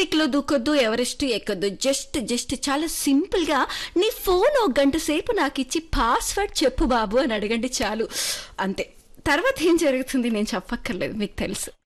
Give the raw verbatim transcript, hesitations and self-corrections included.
ట్రాఫిక్లో దూకొద్దు, Everest ఎక్కొద్దు. Just just చాలా సింపుల్గా నీ ఫోన్ ఒక గంట సేపు నాకు ఇచ్చి పాస్వర్డ్ చెప్పు బాబు అని అడగండి చాలు. అంతే. తర్వాత ఏం జరుగుతుంది నేను చెప్పక్కర్లేదు, మీకు తెలుసు.